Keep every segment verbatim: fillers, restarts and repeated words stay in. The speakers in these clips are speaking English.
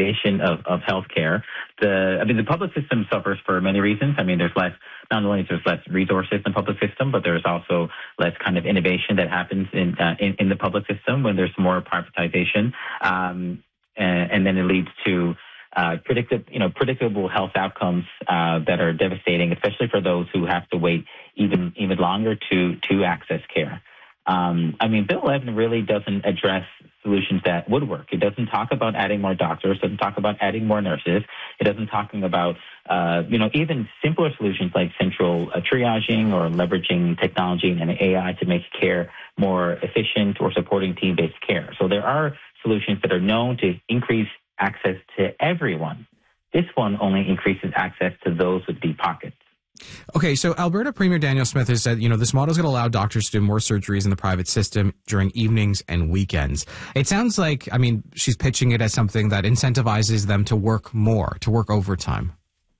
privatization of, of healthcare. The, I mean, the public system suffers for many reasons. I mean, there's less, not only there's less resources in the public system, but there's also less kind of innovation that happens in, uh, in, in the public system when there's more privatization. Um, and, and then it leads to Uh, predicted, you know, predictable health outcomes uh, that are devastating, especially for those who have to wait even even longer to to access care. Um, I mean, Bill eleven really doesn't address solutions that would work. It doesn't talk about adding more doctors. Doesn't talk about adding more nurses. It doesn't talking about uh, you know even simpler solutions like central uh, triaging or leveraging technology and A I to make care more efficient or supporting team-based care. So there are solutions that are known to increase access to everyone. This one only increases access to those with deep pockets. Okay, so Alberta Premier Danielle Smith has said, you know, this model is going to allow doctors to do more surgeries in the private system during evenings and weekends. It sounds like, I mean, she's pitching it as something that incentivizes them to work more, to work overtime.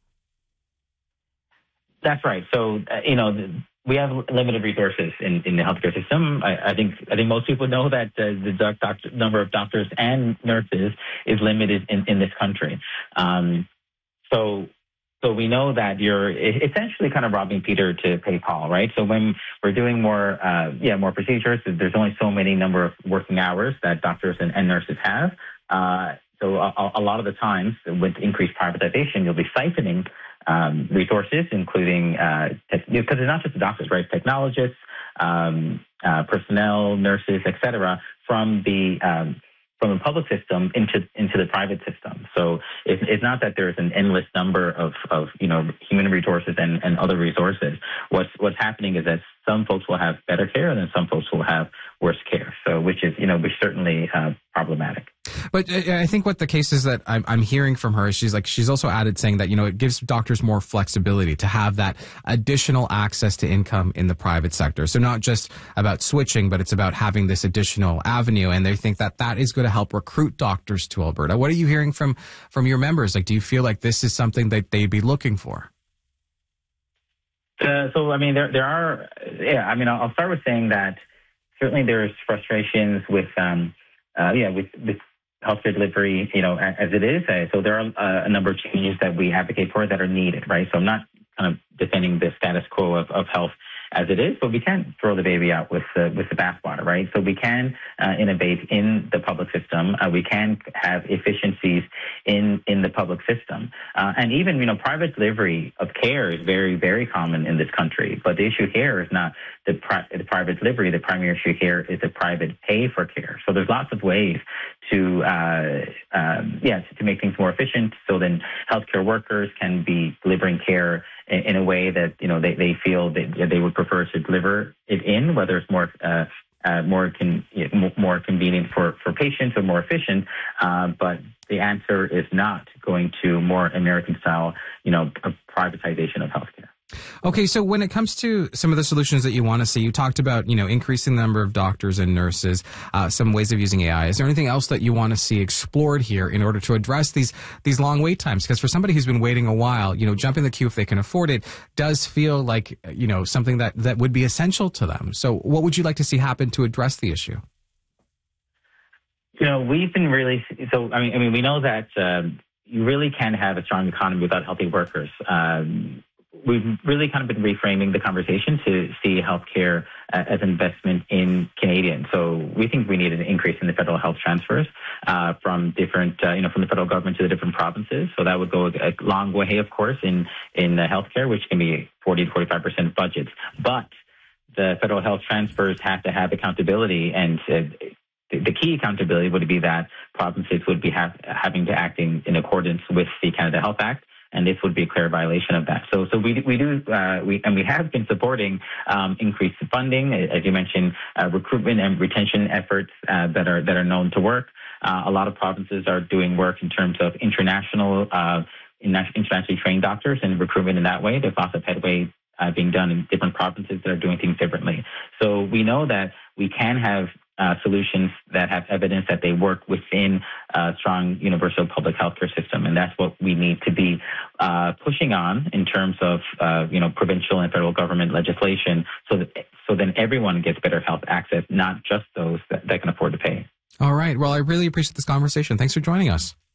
That's right. So, uh, you know, the, we have limited resources in, in the healthcare system. I, I think I think most people know that uh, the doc, doctor, number of doctors and nurses is limited in, in this country. Um, so so we know that you're essentially kind of robbing Peter to pay Paul, right? So when we're doing more uh, yeah more procedures, there's only so many number of working hours that doctors and, and nurses have. Uh, so a, a lot of the times with increased privatization, you'll be siphoning Um, resources, including, because uh, it's not just the doctors, right? Technologists, um, uh, personnel, nurses, et cetera, from the um, from the public system into into the private system. So it's, it's not that there's an endless number of, of you know human resources and, and other resources. What's what's happening is that some folks will have better care, and then some folks will have worse care. So which is you know which certainly uh, problematic. But I think what the case is that I'm, I'm hearing from her is she's like she's also added saying that you know it gives doctors more flexibility to have that additional access to income in the private sector. So not just about switching, but it's about having this additional avenue. And they think that that is going to help recruit doctors to Alberta. What are you hearing from from your members? Like, do you feel like this is something that they'd be looking for? Uh, so I mean, there there are yeah. I mean, I'll, I'll start with saying that certainly there's frustrations with um uh, yeah with with. healthcare delivery, you know, as it is. So there are uh, a number of changes that we advocate for that are needed, right? So I'm not kind of defending the status quo of, of health as it is, but we can't throw the baby out with the, with the bathwater, right? So we can uh, innovate in the public system. Uh, we can have efficiencies in, in the public system. Uh, and even, you know, private delivery of care is very, very common in this country. But the issue here is not the, pri- the private delivery. The primary issue here is the private pay for care. So there's lots of ways to, uh, um, yeah, to, to make things more efficient. So then healthcare workers can be delivering care in, in a way that, you know, they, they feel that they would prefer to deliver it in, whether it's more, uh, uh, more, con- more convenient for, for patients or more efficient. Uh, but the answer is not going to more American style, you know, privatization of healthcare. Okay, so when it comes to some of the solutions that you want to see, you talked about, you know, increasing the number of doctors and nurses, uh, some ways of using A I. Is there anything else that you want to see explored here in order to address these these long wait times? Because for somebody who's been waiting a while, you know, jumping the queue if they can afford it does feel like, you know, something that, that would be essential to them. So what would you like to see happen to address the issue? You know, we've been really, so, I mean, I mean, we know that um, you really can have a strong economy without healthy workers. Um, We've really kind of been reframing the conversation to see healthcare uh, as an investment in Canadians. So we think we need an increase in the federal health transfers uh, from different, uh, you know, from the federal government to the different provinces. So that would go a long way, of course, in in uh, healthcare, which can be forty to forty-five percent of budgets. But the federal health transfers have to have accountability, and uh, the key accountability would be that provinces would be have, having to act in, in accordance with the Canada Health Act. And this would be a clear violation of that. So, so we we do uh, we and we have been supporting um, increased funding, as you mentioned, uh, recruitment and retention efforts uh, that are that are known to work. Uh, a lot of provinces are doing work in terms of international, uh, internationally trained doctors and recruitment in that way. There's lots of headway uh, being done in different provinces that are doing things differently. So we know that we can have Uh, solutions that have evidence that they work within a strong universal public healthcare system. And that's what we need to be uh, pushing on in terms of, uh, you know, provincial and federal government legislation so that so then everyone gets better health access, not just those that, that can afford to pay. All right. Well, I really appreciate this conversation. Thanks for joining us.